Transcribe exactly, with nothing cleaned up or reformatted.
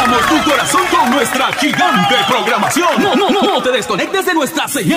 Llenamos tu corazón con nuestra gigante programación. No, no, no, no te desconectes de nuestra señal.